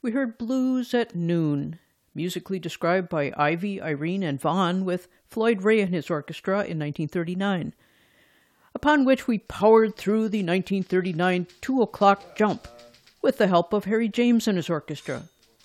We heard Blues at Noon, musically described by Ivy, Irene, and Vaughn with Floyd Ray and his orchestra in 1939, upon which we powered through the 1939 2 o'clock jump with the help of Harry James and his orchestra.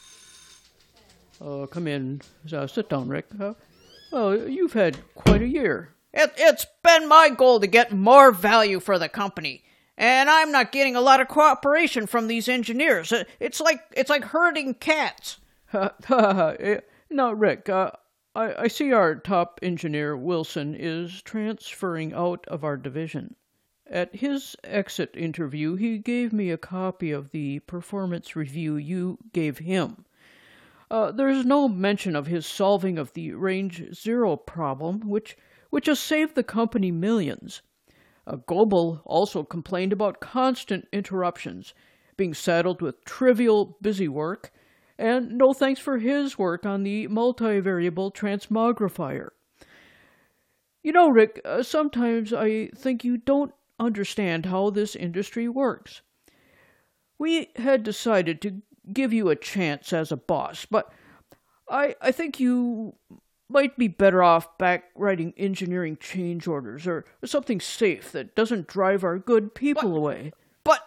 Come in. Sit down, Rick. You've had quite a year. It's been my goal to get more value for the company, and I'm not getting a lot of cooperation from these engineers. It's like herding cats. Now, Rick, I see our top engineer, Wilson, is transferring out of our division. At his exit interview, he gave me a copy of the performance review you gave him. There's no mention of his solving of the Range Zero problem, which has saved the company millions. Goebel also complained about constant interruptions, being saddled with trivial busy work, and no thanks for his work on the multivariable transmogrifier. You know, Rick, sometimes I think you don't understand how this industry works. We had decided to give you a chance as a boss, but I think you might be better off back writing engineering change orders or something safe that doesn't drive our good people away. But...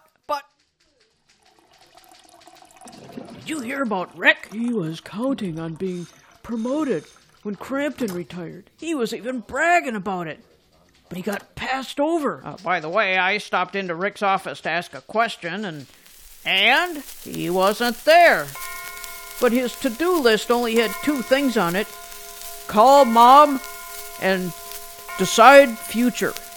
Did you hear about Rick? He was counting on being promoted when Crampton retired. He was even bragging about it. But he got passed over. By the way, I stopped into Rick's office to ask a question, and he wasn't there. But his to-do list only had 2 things on it. Call Mom and decide future.